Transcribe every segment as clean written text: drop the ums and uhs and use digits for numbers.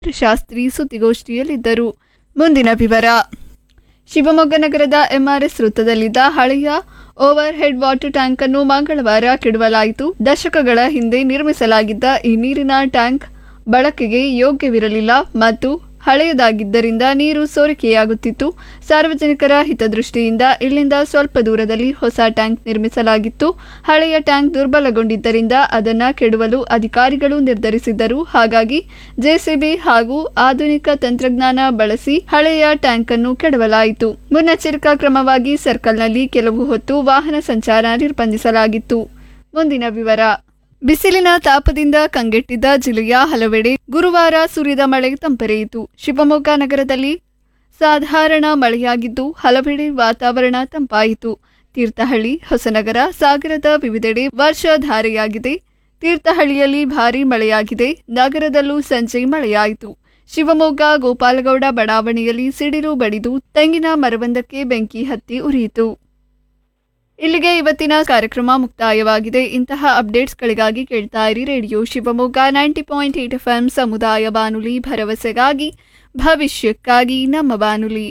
ಶಾಸ್ತ್ರಿ ಸುದ್ದಿಗೋಷ್ಠಿಯಲ್ಲಿದ್ದರು. ಮುಂದಿನ ವಿವರ. ಶಿವಮೊಗ್ಗ ನಗರದ ಎಂಆರ್ಎಸ್ ವೃತ್ತದಲ್ಲಿದ್ದ ಹಳೆಯ ಓವರ್ ಹೆಡ್ ವಾಟರ್ ಟ್ಯಾಂಕ್ ಅನ್ನು ಮಂಗಳವಾರ ಕೆಡವಲಾಯಿತು. ದಶಕಗಳ ಹಿಂದೆ ನಿರ್ಮಿಸಲಾಗಿದ್ದ ಈ ನೀರಿನ ಟ್ಯಾಂಕ್ ಬಳಕೆಗೆ ಯೋಗ್ಯವಿರಲಿಲ್ಲ ಮತ್ತು ಹಳೆಯದಾಗಿದ್ದರಿಂದ ನೀರು ಸೋರಿಕೆಯಾಗುತ್ತಿತ್ತು. ಸಾರ್ವಜನಿಕರ ಹಿತದೃಷ್ಟಿಯಿಂದ ಇಲ್ಲಿಂದ ಸ್ವಲ್ಪ ದೂರದಲ್ಲಿ ಹೊಸ ಟ್ಯಾಂಕ್ ನಿರ್ಮಿಸಲಾಗಿತ್ತು. ಹಳೆಯ ಟ್ಯಾಂಕ್ ದುರ್ಬಲಗೊಂಡಿದ್ದರಿಂದ ಅದನ್ನು ಕೆಡವಲು ಅಧಿಕಾರಿಗಳು ನಿರ್ಧರಿಸಿದ್ದರು. ಹಾಗಾಗಿ ಜೆಸಿಬಿ ಹಾಗೂ ಆಧುನಿಕ ತಂತ್ರಜ್ಞಾನ ಬಳಸಿ ಹಳೆಯ ಟ್ಯಾಂಕ್ ಅನ್ನು ಕೆಡವಲಾಯಿತು. ಮುನ್ನೆಚ್ಚರಿಕಾ ಕ್ರಮವಾಗಿ ಸರ್ಕಲ್ನಲ್ಲಿ ಕೆಲವು ಹೊತ್ತು ವಾಹನ ಸಂಚಾರ ನಿರ್ಬಂಧಿಸಲಾಗಿತ್ತು. ಮುಂದಿನ ವಿವರ. ಬಿಸಿಲಿನ ತಾಪದಿಂದ ಕಂಗೆಟ್ಟಿದ್ದ ಜಿಲ್ಲೆಯ ಹಲವೆಡೆ ಗುರುವಾರ ಸುರಿದ ಮಳೆ ತಂಪೆರೆಯಿತು. ಶಿವಮೊಗ್ಗ ನಗರದಲ್ಲಿ ಸಾಧಾರಣ ಮಳೆಯಾಗಿದ್ದು ಹಲವೆಡೆ ವಾತಾವರಣ ತಂಪಾಯಿತು. ತೀರ್ಥಹಳ್ಳಿ, ಹೊಸನಗರ, ಸಾಗರದ ವಿವಿಧೆಡೆ ವರ್ಷಧಾರೆಯಾಗಿದೆ. ತೀರ್ಥಹಳ್ಳಿಯಲ್ಲಿ ಭಾರೀ ಮಳೆಯಾಗಿದೆ. ನಗರದಲ್ಲೂ ಸಂಜೆ ಮಳೆಯಾಯಿತು. ಶಿವಮೊಗ್ಗ ಗೋಪಾಲಗೌಡ ಬಡಾವಣೆಯಲ್ಲಿ ಸಿಡಿಲು ಬಡಿದು ತೆಂಗಿನ ಮರವೊಂದಕ್ಕೆ ಬೆಂಕಿ ಹತ್ತಿ ಉರಿಯಿತು. ಇಲ್ಲಿಗೆ ಇವತ್ತಿನ ಕಾರ್ಯಕ್ರಮ ಮುಕ್ತಾಯವಾಗಿದೆ. ಇಂತಹ ಅಪ್ಡೇಟ್ಸ್ಗಳಿಗಾಗಿ ಕೇಳ್ತಾ ಇರಿ ರೇಡಿಯೋ ಶಿವಮೊಗ್ಗ 90.8 FM ಸಮುದಾಯ ಬಾನುಲಿ, ಭರವಸೆಗಾಗಿ ಭವಿಷ್ಯಕ್ಕಾಗಿ ನಮ್ಮ ಬಾನುಲಿ.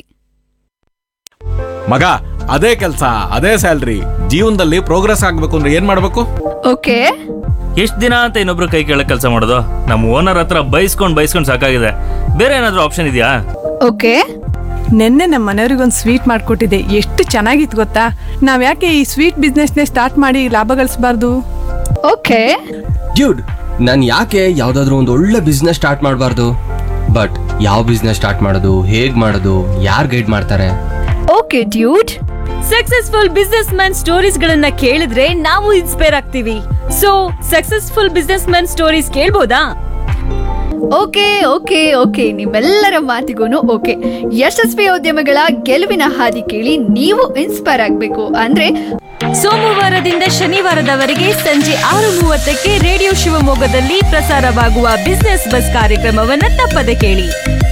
ಮಗ, ಅದೇ ಕೆಲಸ, ಅದೇ ಸ್ಯಾಲ್ರಿ, ಜೀವನದಲ್ಲಿ ಪ್ರೋಗ್ರೆಸ್ ಆಗ್ಬೇಕು ಅಂದ್ರೆ ಏನ್ ಮಾಡ್ಬೇಕು? ಓಕೆ, ಎಷ್ಟ್ ದಿನ ಅಂತ ಇನ್ನೊಬ್ರು ಕೈ ಕೆಳಗೆ ಕೆಲಸ ಮಾಡೋದು? ನಮ್ಮ ಓನರ್ ಹತ್ರ ಬೈಸ್ಕೊಂಡ್ ಸಾಕಾಗಿದೆ. ಬೇರೆ ಏನಾದ್ರೂ ಆಪ್ಷನ್ ಇದೆಯಾ? ಓಕೆ. ನೆನ್ನೆ ನಮ್ಮ ಮನೆಯವ್ರಿಗೊಂದು ಸ್ವೀಟ್ ಮಾಡ್ಕೊಟ್ಟಿದ್ದೆ, ಎಷ್ಟು ಚೆನ್ನಾಗಿತ್ತು ಗೊತ್ತಾ? ನಾವ್ ಯಾಕೆ ಈ ಸ್ವೀಟ್ ಬಿಸ್ನೆಸ್ನೇ ಸ್ಟಾರ್ಟ್ ಮಾಡಿ ಲಾಭ ಗಳಿಸಬಾರ್ದು? ಓಕೆ ಡ್ಯೂಡ್, ನಾನು ಯಾಕೆ ಯಾವ್ದಾದ್ರು ಒಂದು ಒಳ್ಳೆ ಬಿಸ್ನೆಸ್ ಸ್ಟಾರ್ಟ್ ಮಾಡಬಾರ್ದು? ಬಟ್ ಯಾವ ಬಿಸ್ನೆಸ್ ಸ್ಟಾರ್ಟ್ ಮಾಡೋದು, ಹೇಗ್ ಮಾಡೋದು, ಯಾರು ಗೈಡ್ ಮಾಡ್ತಾರೆ? Okay dude, successful business man stories ಗಳನ್ನ ಕೇಳಿದ್ರೆ ನಾವು ಇನ್ಸ್ಪೈರ್ ಆಗ್ತೀವಿ. So successful business man stories ಕೇಳ್ಬೋದಾ? Okay okay okay ನಿಮ್ಮೆಲ್ಲರ ಮಾತಿಗೂ ಓಕೆ. ಯಶಸ್ವಿ ಉದ್ಯಮಗಳ ಗೆಲುವಿನ ಹಾದಿ ಕೇಳಿ ನೀವು ಇನ್ಸ್ಪೈರ್ ಆಗಬೇಕು ಅಂದ್ರೆ ಸೋಮವಾರದಿಂದ ಶನಿವಾರದವರೆಗೆ ಸಂಜೆ 6:30ಕ್ಕೆ ರೇಡಿಯೋ ಶಿವಮೊಗ್ಗದಲ್ಲಿ ಪ್ರಸಾರವಾಗುವ ಬಿಸ್ನೆಸ್ ಬಸ್ ಕಾರ್ಯಕ್ರಮವನ್ನ ತಪ್ಪದೆ ಕೇಳಿ.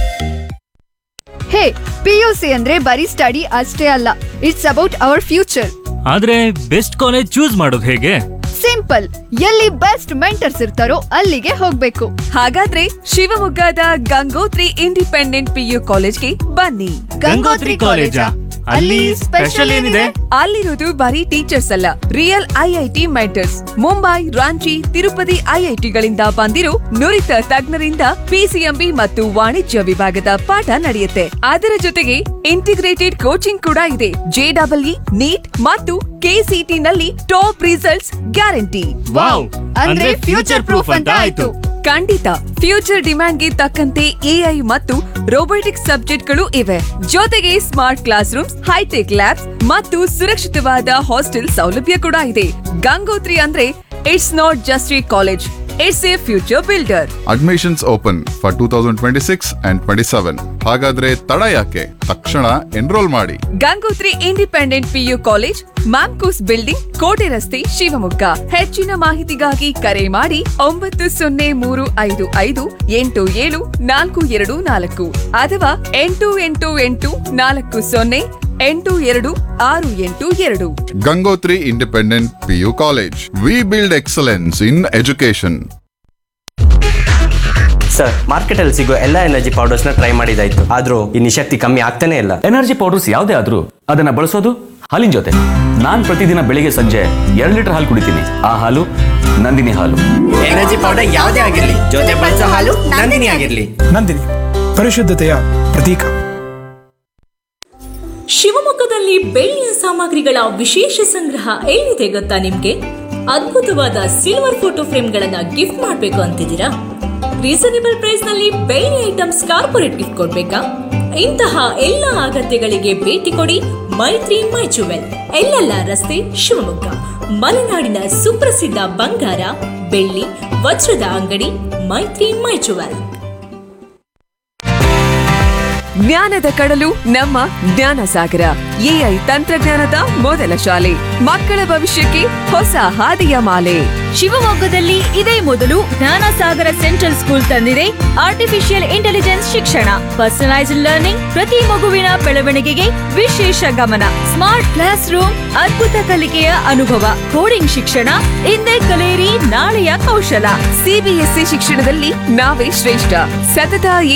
ಹೇ, ಪಿಯುಸಿ ಅಂದ್ರೆ ಬರೀ ಸ್ಟಡಿ ಅಷ್ಟೇ ಅಲ್ಲ, ಇಟ್ಸ್ ಅಬೌಟ್ ಅವರ್ ಫ್ಯೂಚರ್. ಆದ್ರೆ ಬೆಸ್ಟ್ ಕಾಲೇಜ್ ಚೂಸ್ ಮಾಡೋದು ಹೇಗೆ? ಸಿಂಪಲ್, ಎಲ್ಲಿ ಬೆಸ್ಟ್ ಮೆಂಟರ್ಸ್ ಇರ್ತಾರೋ ಅಲ್ಲಿಗೆ ಹೋಗ್ಬೇಕು. ಹಾಗಾದ್ರೆ ಶಿವಮೊಗ್ಗದ ಗಂಗೋತ್ರಿ ಇಂಡಿಪೆಂಡೆಂಟ್ PU ಕಾಲೇಜ್ಗೆ ಬನ್ನಿ. ಗಂಗೋತ್ರಿ ಕಾಲೇಜಾ? ಅಲ್ಲಿ ಸ್ಪೆಷಲ್ ಏನಿದೆ? ಅಲ್ಲಿರೋದು ಬರೀ ಟೀಚರ್ಸ್ ಅಲ್ಲ, real IIT mentors. Mumbai, Ranchi, Tirupati IITಗಳಿಂದ ಬಂದಿರೋ ನುರಿತ ತಜ್ಞರಿಂದ PCMB ಮತ್ತು ವಾಣಿಜ್ಯ ವಿಭಾಗದ ಪಾಠ ನಡೆಯುತ್ತೆ. ಅದರ ಜೊತೆಗೆ ಇಂಟಿಗ್ರೇಟೆಡ್ ಕೋಚಿಂಗ್ ಕೂಡ ಇದೆ. JEE, ನೀಟ್ ಮತ್ತು KCT ನಲ್ಲಿ ಟಾಪ್ ರಿಸಲ್ಟ್ಸ್ ಗ್ಯಾರಂಟಿ. ವಾವ್, ಅಂದ್ರೆ ಫ್ಯೂಚರ್ ಪ್ರೂಫ್ ಅಂತ ಆಯ್ತು. ಖಂಡಿತ, ಫ್ಯೂಚರ್ ಡಿಮ್ಯಾಂಡ್ಗೆ ತಕ್ಕಂತೆ AI ಮತ್ತು ರೋಬೋಟಿಕ್ಸ್ ಸಬ್ಜೆಕ್ಟ್ಗಳು ಇವೆ. ಜೊತೆಗೆ smart class rooms, high tech labs ಮತ್ತು ಸುರಕ್ಷಿತವಾದ ಹಾಸ್ಟೆಲ್ ಸೌಲಭ್ಯ ಕೂಡ ಇದೆ. ಗಂಗೋತ್ರಿ ಅಂದ್ರೆ it's not just A college, it's A future builder. Admissions open for 2026 and 27. ಹಾಗಾದ್ರೆ ತಡ ಯಾಕೆ? ತಕ್ಷಣ ಎನ್ರೋಲ್ ಮಾಡಿ. Gangotri independent PU college, Mamcos building, ಕೋಟೆ ರಸ್ತೆ, ಶಿವಮೊಗ್ಗ. ಹೆಚ್ಚಿನ ಮಾಹಿತಿಗಾಗಿ ಕರೆ ಮಾಡಿ 9035587424 ಅಥವಾ 8884082682. Gangotri independent PU college. We build excellence in education. Sir, market ಅಲ್ಲಿ ಸಿಗೋ ಎಲ್ಲಾ ಎನರ್ಜಿ ಪೌಡರ್ಸ್ ನ ಟ್ರೈ ಮಾಡಿದಾಯ್ತು, ಆದ್ರೂ ಈ ನಿಶಕ್ತಿ ಕಮ್ಮಿ ಆಗ್ತಾನೆ ಇಲ್ಲ. ಎನರ್ಜಿ ಪೌಡರ್ಸ್ ಯಾವ್ದೇ ಆದ್ರೂ ಅದನ್ನ ಬಳಸೋದು ಹಾಲಿನ ಜೊತೆ. ನಾನ್ ಪ್ರತಿದಿನ ಬೆಳಿಗ್ಗೆ ಸಂಜೆ 2 ಲೀಟರ್ ಹಾಲು ಕುಡಿತೀನಿ. ಆ ಹಾಲು ನಂದಿನಿ ಹಾಲು. ಎನರ್ಜಿ ಪೌಡರ್ ಯಾವ್ದೇ ಆಗಿರ್ಲಿ, ಜೊತೆ ಬಳಸೋ ಹಾಲು ನಂದಿನಿ ಆಗಿರ್ಲಿ. ನಂದಿನಿ, ಪರಿಶುದ್ಧತೆಯ ಪ್ರತೀಕ. ಶಿವಮೊಗ್ಗದಲ್ಲಿ ಬೆಳ್ಳಿಯ ಸಾಮಗ್ರಿಗಳ ವಿಶೇಷ ಸಂಗ್ರಹ ಎಲ್ಲಿದೆ ಗೊತ್ತಾ ನಿಮ್ಗೆ? ಅದ್ಭುತವಾದ ಸಿಲ್ವರ್ ಫೋಟೋ ಫ್ರೇಮ್ಗಳನ್ನ ಗಿಫ್ಟ್ ಮಾಡ್ಬೇಕು ಅಂತಿದ್ದೀರಾ? ರೀಸನೇಬಲ್ ಪ್ರೈಸ್ ನಲ್ಲಿ ಬೆಳ್ಳಿ ಐಟಮ್ಸ್ ಕಾರ್ಪೊರೇಟ್ ಗಿಫ್ಟ್ ಕೊಡ್ಬೇಕಾ? ಇಂತಹ ಎಲ್ಲ ಅಗತ್ಯಗಳಿಗೆ ಭೇಟಿ ಕೊಡಿ ಮೈತ್ರಿ ಮೈ ಜುವೆಲ್, ಎಲ್ಲೆಲ್ಲ ರಸ್ತೆ, ಶಿವಮೊಗ್ಗ. ಮಲೆನಾಡಿನ ಸುಪ್ರಸಿದ್ಧ ಬಂಗಾರ, ಬೆಳ್ಳಿ, ವಜ್ರದ ಅಂಗಡಿ ಮೈತ್ರಿ ಮೈ ಜುವೆಲ್. ಜ್ಞಾನದ ಕಡಲು ನಮ್ಮ ಜ್ಞಾನ ಸಾಗರ. AI ತಂತ್ರಜ್ಞಾನದ ಮೊದಲ ಶಾಲೆ, ಮಕ್ಕಳ ಭವಿಷ್ಯಕ್ಕೆ ಹೊಸ ಹಾದಿಯ ಮಾಲೆ. ಶಿವಮೊಗ್ಗದಲ್ಲಿ ಇದೇ ಮೊದಲು ಜ್ಞಾನಸಾಗರ ಸೆಂಟ್ರಲ್ ಸ್ಕೂಲ್ ತಂದಿದೆ ಆರ್ಟಿಫಿಷಿಯಲ್ ಇಂಟೆಲಿಜೆನ್ಸ್ ಶಿಕ್ಷಣ, ಪರ್ಸನಲೈಸ್ಡ್ ಲರ್ನಿಂಗ್, ಪ್ರತಿ ಮಗುವಿನ ಬೆಳವಣಿಗೆಗೆ ವಿಶೇಷ ಗಮನ, ಸ್ಮಾರ್ಟ್ ಕ್ಲಾಸ್ ರೂಮ್, ಅದ್ಭುತ ಕಲಿಕೆಯ ಅನುಭವ, ಕೋಡಿಂಗ್ ಶಿಕ್ಷಣ. ಇಂದೇ ಕಲಿಯಿರಿ ನಾಳೆಯ ಕೌಶಲ. CBSE ಶಿಕ್ಷಣದಲ್ಲಿ ನಾವೇ ಶ್ರೇಷ್ಠ. ಸತತ